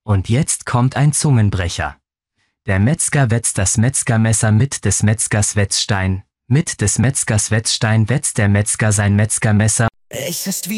Und jetzt kommt ein Zungenbrecher. Der Metzger wetzt das Metzgermesser mit des Metzgers Wetzstein. Mit des Metzgers Wetzstein wetzt der Metzger sein Metzgermesser. Es ist wie